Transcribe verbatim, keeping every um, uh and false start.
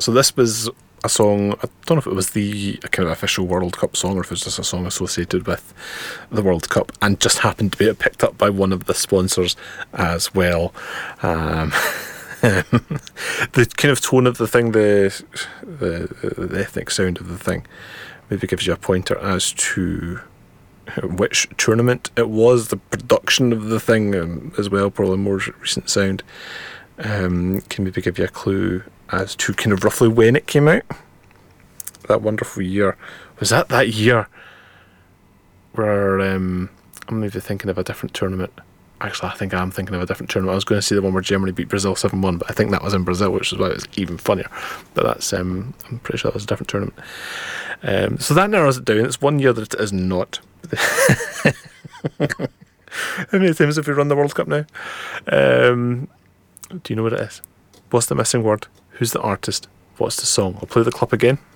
So this was a song, I don't know if it was the kind of official World Cup song or if it was just a song associated with the World Cup, and just happened to be picked up by one of the sponsors as well. Um, the kind of tone of the thing, the, the the ethnic sound of the thing, maybe gives you a pointer as to which tournament it was. The production of the thing um, as well, probably more recent sound, um, can maybe give you a clue as to kind of roughly when it came out. That wonderful year. Was that that year where um, I'm maybe thinking of a different tournament? Actually, I think I am thinking of a different tournament. I was going to say the one where Germany beat Brazil seven one, but I think that was in Brazil, which is why it was even funnier. But that's um, I'm pretty sure that was a different tournament. Um, so that narrows it down. It's one year that it is not. How many times have we run the World Cup now? Um, do you know what it is? What's the missing word? Who's the artist? What's the song? I'll play the clip again.